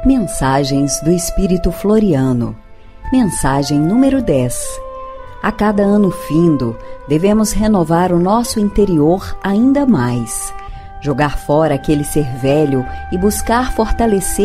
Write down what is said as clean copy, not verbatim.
Mensagens do Espírito Floriano. Mensagem número 10. A cada ano findo, devemos renovar o nosso interior ainda mais, jogar fora aquele ser velho e buscar fortalecer